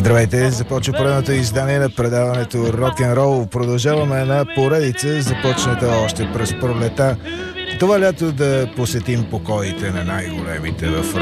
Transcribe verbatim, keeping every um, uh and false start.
Здравейте, започва поредното издание на предаването Рок-н-рол. Продължаваме на поредица, започната още през пролета. Това лято да посетим покоите на най-големите в